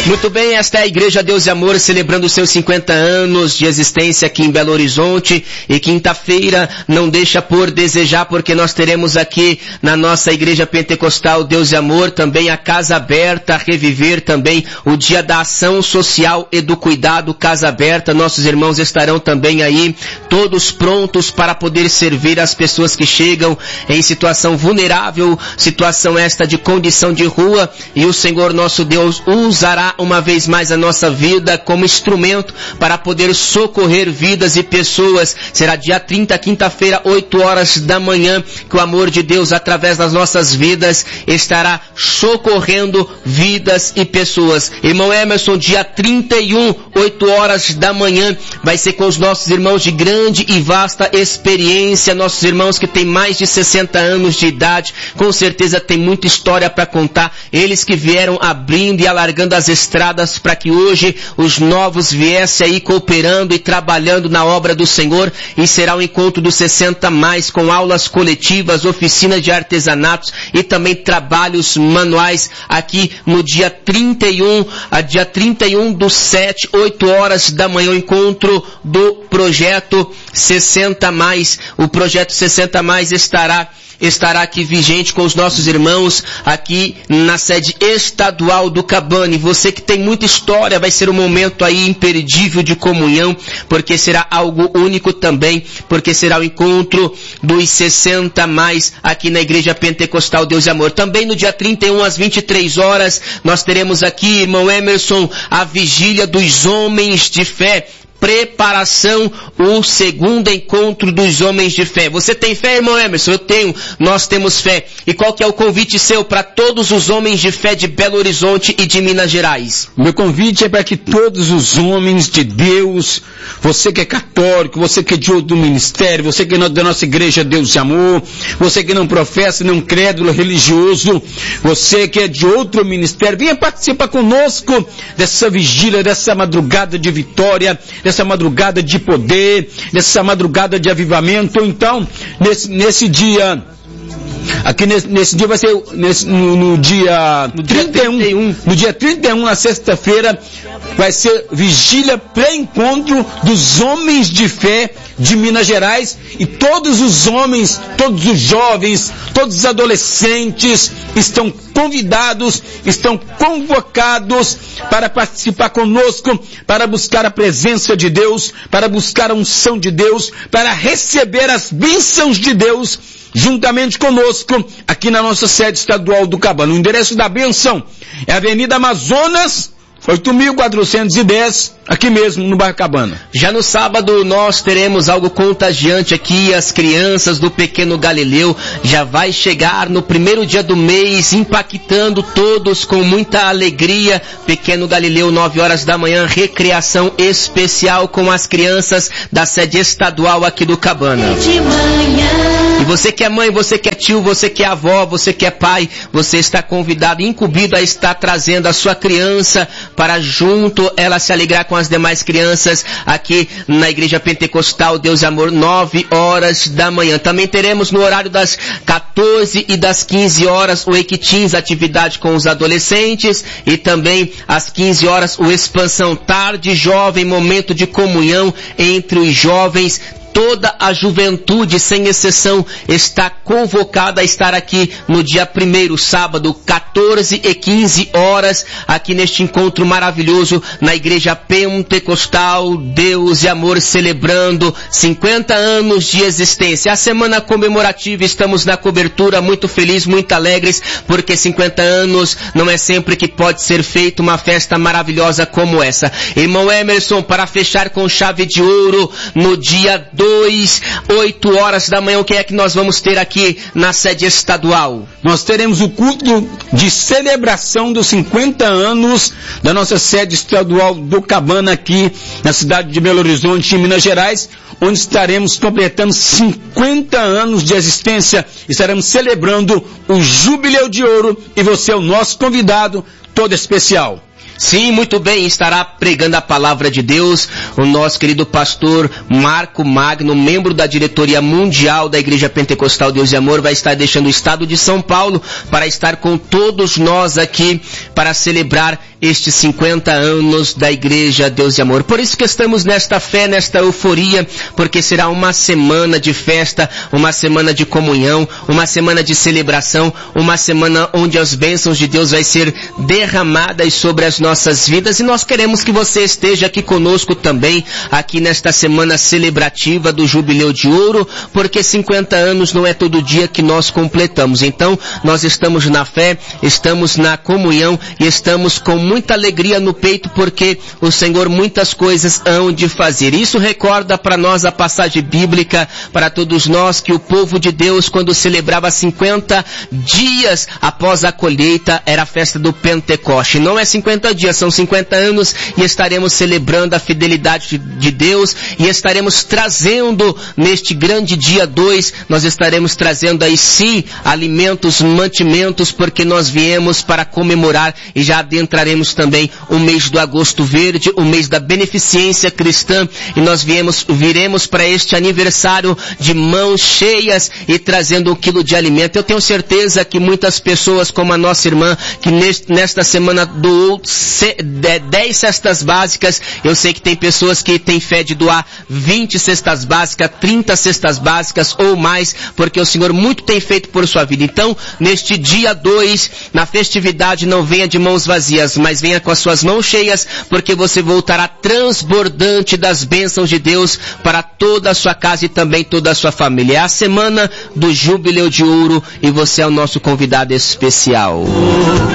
Muito bem, esta é a Igreja Deus e Amor celebrando os seus 50 anos de existência aqui em Belo Horizonte. E quinta-feira não deixa por desejar, porque nós teremos aqui na nossa Igreja Pentecostal Deus e Amor também a Casa Aberta, reviver também o Dia da Ação Social e do Cuidado, Casa Aberta. Nossos irmãos estarão também aí, todos prontos para poder servir as pessoas que chegam em situação vulnerável, situação esta de condição de rua, e o Senhor nosso Deus usará uma vez mais a nossa vida como instrumento para poder socorrer vidas e pessoas. Será dia 30, quinta-feira, 8 horas da manhã, que o amor de Deus, através das nossas vidas, estará socorrendo vidas e pessoas. Irmão Emerson, dia 31, 8 horas da manhã, vai ser com os nossos irmãos de grande e vasta experiência, nossos irmãos que têm mais de 60 anos de idade, com certeza tem muita história para contar, eles que vieram abrindo e alargando as estradas para que hoje os novos viessem aí cooperando e trabalhando na obra do Senhor. E será um encontro dos 60 mais, com aulas coletivas, oficinas de artesanatos e também trabalhos manuais aqui no dia 31, dia 31/7, 8 horas da manhã, o encontro do projeto 60 mais. O projeto 60 mais estará aqui vigente com os nossos irmãos aqui na sede estadual do Cabana. E você que tem muita história, vai ser um momento aí imperdível de comunhão, porque será algo único também, porque será o encontro dos 60 mais aqui na Igreja Pentecostal Deus e Amor. Também no dia 31 às 23 horas, nós teremos aqui, irmão Emerson, a vigília dos homens de fé. Preparação, o segundo encontro dos homens de fé. Você tem fé, irmão Emerson? Eu tenho, nós temos fé. E qual que é o convite seu para todos os homens de fé de Belo Horizonte e de Minas Gerais? Meu convite é para que todos os homens de Deus, você que é católico, você que é de outro ministério, você que é da nossa Igreja Deus e Amor, você que não professa, não crédulo religioso, você que é de outro ministério, venha participar conosco dessa vigília, dessa madrugada de vitória, dessa madrugada de poder, dessa madrugada de avivamento. Então, nesse dia, aqui nesse dia vai ser no dia 31, no dia 31, na sexta-feira, vai ser vigília pré-encontro dos homens de fé de Minas Gerais, e todos os homens, todos os jovens, todos os adolescentes estão convidados, estão convocados para participar conosco, para buscar a presença de Deus, para buscar a unção de Deus, para receber as bênçãos de Deus juntamente conosco aqui na nossa sede estadual do Cabana. O endereço da bênção é Avenida Amazonas 8.410, aqui mesmo no bairro Cabana. Já no sábado nós teremos algo contagiante aqui. As crianças do Pequeno Galileu já vai chegar no primeiro dia do mês, impactando todos com muita alegria. Pequeno Galileu, 9 horas da manhã, recreação especial com as crianças da sede estadual aqui do Cabana. E você que é mãe, você que é tio, você que é avó, você que é pai, você está convidado, incumbido a estar trazendo a sua criança para junto ela se alegrar com as demais crianças aqui na Igreja Pentecostal Deus e Amor, 9 horas da manhã. Também teremos no horário das 14 e das 15 horas o Equitins, atividade com os adolescentes, e também às 15 horas o Expansão, tarde jovem, momento de comunhão entre os jovens. Toda a juventude, sem exceção, está convocada a estar aqui no dia 1º, sábado, 14 e 15 horas, aqui neste encontro maravilhoso na Igreja Pentecostal Deus e Amor, celebrando 50 anos de existência. A semana comemorativa, estamos na cobertura, muito feliz, muito alegres, porque 50 anos não é sempre que pode ser feita uma festa maravilhosa como essa. Irmão Emerson, para fechar com chave de ouro, no dia 2, 8 horas da manhã, o que é que nós vamos ter aqui na sede estadual? Nós teremos o culto de celebração dos 50 anos da nossa sede estadual do Cabana, aqui na cidade de Belo Horizonte, em Minas Gerais, onde estaremos completando 50 anos de existência. Estaremos celebrando o Jubileu de Ouro, e você é o nosso convidado todo especial. Sim, muito bem, estará pregando a palavra de Deus o nosso querido pastor Marco Magno, membro da diretoria mundial da Igreja Pentecostal Deus e Amor, vai estar deixando o estado de São Paulo para estar com todos nós aqui para celebrar estes 50 anos da Igreja Deus e Amor. Por isso que estamos nesta fé, nesta euforia, porque será uma semana de festa, uma semana de comunhão, uma semana de celebração, uma semana onde as bênçãos de Deus vai ser derramadas sobre as nossas vidas, e nós queremos que você esteja aqui conosco também, aqui nesta semana celebrativa do Jubileu de Ouro, porque 50 anos não é todo dia que nós completamos. Então, nós estamos na fé, estamos na comunhão e estamos com muita alegria no peito, porque o Senhor muitas coisas hão de fazer. Isso recorda para nós a passagem bíblica, para todos nós, que o povo de Deus, quando celebrava 50 dias após a colheita, era a festa do Pentecoste. Não é 50 dias, são 50 anos, e estaremos celebrando a fidelidade de Deus, e estaremos trazendo neste grande dia 2, nós estaremos trazendo aí sim alimentos, mantimentos, porque nós viemos para comemorar, e já adentraremos também o mês do Agosto Verde, o mês da beneficência cristã, e nós viremos para este aniversário de mãos cheias e trazendo 1 quilo de alimento. Eu tenho certeza que muitas pessoas, como a nossa irmã, que nesta semana doou 10 cestas básicas, eu sei que tem pessoas que têm fé de doar 20 cestas básicas, 30 cestas básicas ou mais, porque o Senhor muito tem feito por sua vida. Então, neste dia 2, na festividade, não venha de mãos vazias, mas venha com as suas mãos cheias, porque você voltará transbordante das bênçãos de Deus para toda a sua casa e também toda a sua família. É a semana do Jubileu de Ouro e você é o nosso convidado especial.